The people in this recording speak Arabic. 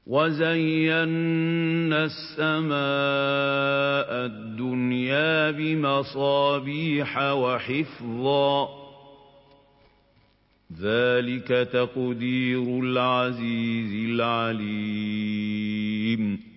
وَزَيَّنَّا السَّمَاءَ الدُّنْيَا بِمَصَابِيحَ وَحِفْظًا ۚ ذَٰلِكَ تَقْدِيرُ الْعَزِيزِ الْعَلِيمِ